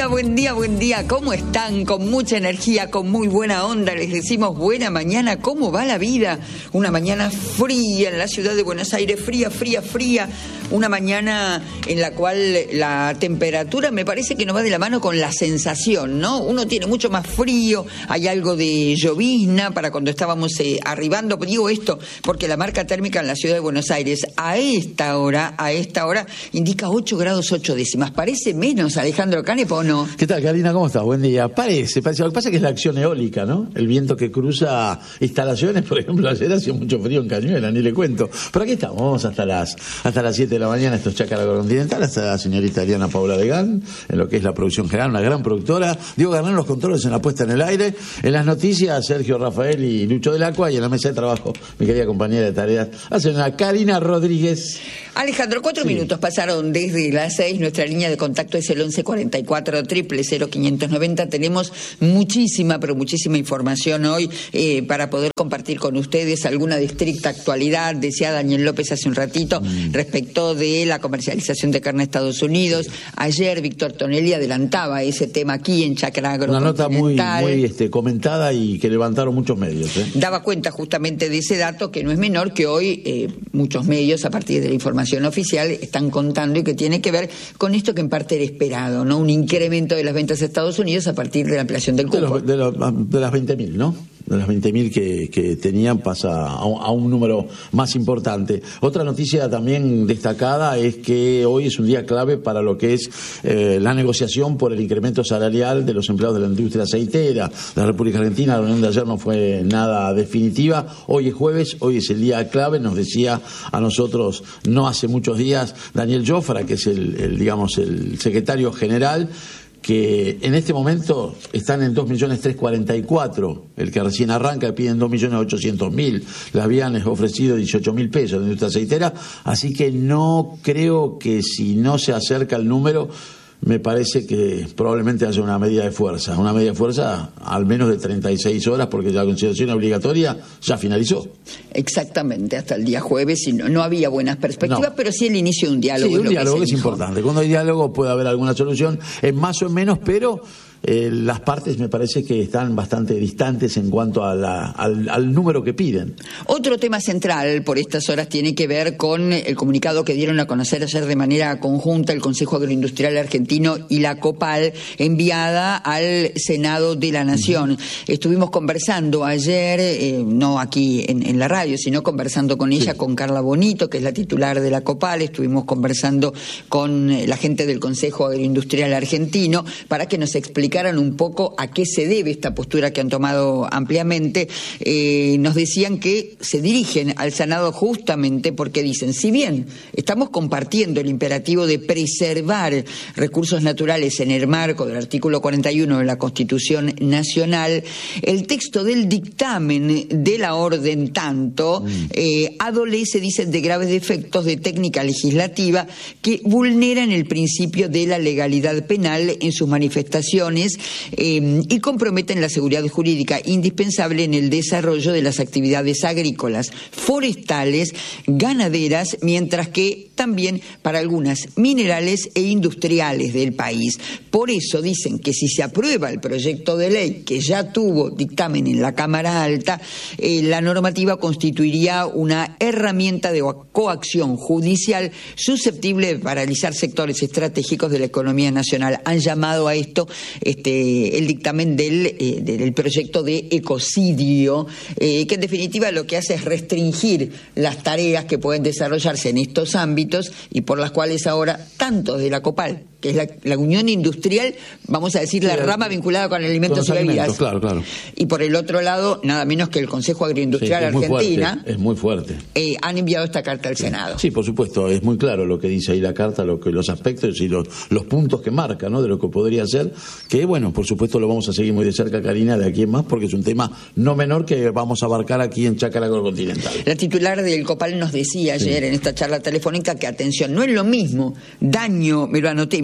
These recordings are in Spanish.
día, buen día, buen día. ¿Cómo están? Con mucha energía, con muy buena onda. Les decimos buena mañana. ¿Cómo va la vida? Una mañana fría en la ciudad de Buenos Aires. Fría, fría, fría. Una mañana en la cual la temperatura me parece que no va de la mano con la sensación, ¿no? Uno tiene mucho más frío. Hay algo de llovizna para cuando estábamos arribando. Digo esto porque la marca térmica en la ciudad de Buenos Aires a esta hora indica 8 grados 8 décimas. Parece menos, Alejandro Canepa, ¿o no? ¿Qué tal, Karina? ¿Cómo estás? Buen día. Parece. Lo que pasa es que es la acción eólica, ¿no? El viento que cruza instalaciones. Por ejemplo, ayer hacía mucho frío en Cañuela, ni le cuento. Pero aquí estamos, vamos hasta las 7 de la mañana. Esto es Chácara Continental, hasta la señorita Ariana Paula Degán, en lo que es la producción general, una gran productora. Diego Garnán, los controles en la puesta en el aire. En las noticias, Sergio Rafael y Lucho del Acua. Y en la mesa de trabajo, mi querida compañera de tareas, la señora Karina Rodríguez. Alejandro, 4 minutos pasaron desde las 6. Nuestra línea de contacto es el 1144-000-590. Tenemos muchísima, pero muchísima información hoy para poder compartir con ustedes alguna de estricta actualidad. Decía Daniel López hace un ratito respecto de la comercialización de carne a Estados Unidos. Ayer Víctor Tonelli adelantaba ese tema aquí en Chácara Agrocontinental. Una nota muy comentada y que levantaron muchos medios. Daba cuenta justamente de ese dato que no es menor, que hoy muchos medios, a partir de la información oficial, están contando y que tiene que ver con esto que en parte era esperado, ¿no? Un incremento de las ventas a Estados Unidos a partir de la ampliación del cupo. De las 20.000, ¿no? De las 20.000 que tenían pasa a un número más importante. Otra noticia también destacada es que hoy es un día clave para lo que es la negociación por el incremento salarial de los empleados de la industria aceitera de la República Argentina. La reunión de ayer no fue nada definitiva. Hoy es jueves, hoy es el día clave. Nos decía a nosotros no hace muchos días Daniel Jofra, que es el secretario general, que en este momento están en 2.344.000, el que recién arranca piden 2.800.000, le habían ofrecido 18.000 pesos de industria aceitera, así que no creo que si no se acerca el número, me parece que probablemente haya una medida de fuerza al menos de 36 horas, porque la conciliación obligatoria ya finalizó. Exactamente, hasta el día jueves, y no había buenas perspectivas, no. Pero sí el inicio de un diálogo. Sí, un diálogo que es importante. Cuando hay diálogo puede haber alguna solución, en más o en menos, pero las partes me parece que están bastante distantes en cuanto a al número que piden. Otro tema central por estas horas tiene que ver con el comunicado que dieron a conocer ayer de manera conjunta el Consejo Agroindustrial Argentino y la COPAL, enviada al Senado de la Nación. Estuvimos conversando ayer, no aquí en la radio, sino conversando con ella, con Carla Bonito, que es la titular de la COPAL. Estuvimos conversando con la gente del Consejo Agroindustrial Argentino para que nos explicaran un poco a qué se debe esta postura que han tomado ampliamente. Nos decían que se dirigen al Senado justamente porque dicen, si bien estamos compartiendo el imperativo de preservar recursos naturales en el marco del artículo 41 de la Constitución Nacional, el texto del dictamen de la orden tanto adolece, dicen, de graves defectos de técnica legislativa que vulneran el principio de la legalidad penal en sus manifestaciones y comprometen la seguridad jurídica indispensable en el desarrollo de las actividades agrícolas, forestales, ganaderas, mientras que también para algunas minerales e industriales del país. Por eso dicen que si se aprueba el proyecto de ley, que ya tuvo dictamen en la Cámara Alta, la normativa constituiría una herramienta de coacción judicial susceptible de paralizar sectores estratégicos de la economía nacional. Han llamado a esto el dictamen del proyecto de ecocidio, que en definitiva lo que hace es restringir las tareas que pueden desarrollarse en estos ámbitos y por las cuales ahora tanto de la COPAL, que es la Unión Industrial, vamos a decir, la rama vinculada con alimentos y bebidas. Claro. Y por el otro lado, nada menos que el Consejo Agroindustrial Argentina. Es muy fuerte. Han enviado esta carta al Senado. Sí, por supuesto, es muy claro lo que dice ahí la carta, los aspectos y los puntos que marca, ¿no? De lo que podría ser, que bueno, por supuesto lo vamos a seguir muy de cerca, Karina, de aquí en más, porque es un tema no menor que vamos a abarcar aquí en Chácara Agrocontinental. La titular del COPAL nos decía ayer en esta charla telefónica que, atención, no es lo mismo daño, me lo anoté,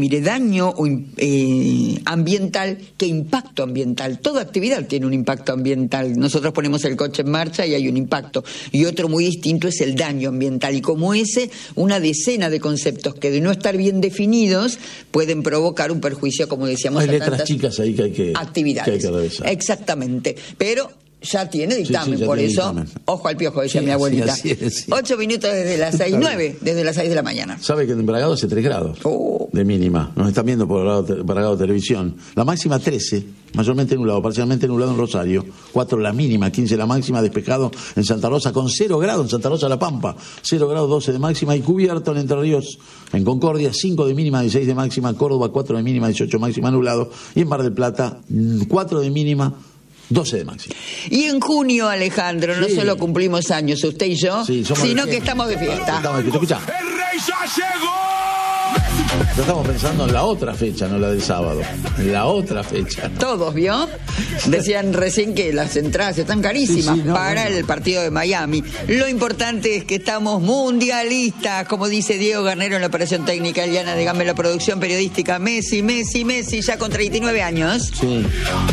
aire, daño ambiental que impacto ambiental. Toda actividad tiene un impacto ambiental. Nosotros ponemos el coche en marcha y hay un impacto. Y otro muy distinto es el daño ambiental. Y como ese, una decena de conceptos que de no estar bien definidos pueden provocar un perjuicio, como decíamos, hay a letras tantas chicas ahí que hay que actividades. revisar. Exactamente. Pero ya tiene dictamen, sí, ya por tiene eso, dictamen. Ojo al piojo, decía mi abuelita. Así es. 8 minutos desde las 6, 9, desde las 6 de la mañana. Sabe que en Bragado hace 3 grados de mínima. Nos están viendo por Bragado Televisión. La máxima 13, mayormente nublado, parcialmente nublado en Rosario. 4 la mínima, 15 la máxima, despejado en Santa Rosa, con 0 grados en Santa Rosa La Pampa. 0 grados 12 de máxima y cubierto en Entre Ríos, en Concordia, 5 de mínima, 16 de máxima. Córdoba, 4 de mínima, 18 máxima, nublado. Y en Mar del Plata, 4 de mínima, 12 de máxima. Y en junio, Alejandro, no solo cumplimos años, usted y yo, sino que estamos de fiesta. Escucha. ¡El rey ya llegó! Ya estamos pensando en la otra fecha, no la del sábado. En la otra fecha. Todos, ¿vio? Decían recién que las entradas están carísimas para el partido de Miami. Lo importante es que estamos mundialistas, como dice Diego Garnero en la operación técnica, Eliana de Game en la producción periodística. Messi, ya con 39 años. Sí.